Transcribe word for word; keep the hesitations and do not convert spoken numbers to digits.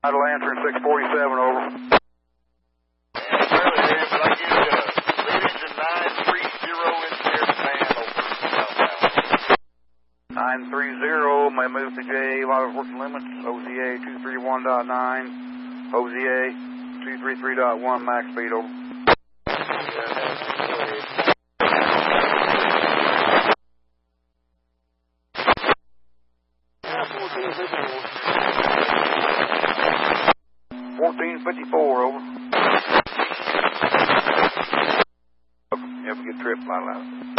Idle answering six forty-seven, over. And Charlie, but I give you a lead engine nine three zero in the air command, over. nine three zero, may move to J, live working limits, O Z A two three one point nine, O Z A two three three point one, max speed, over. fourteen fifty-four, over. Have a good trip, my love.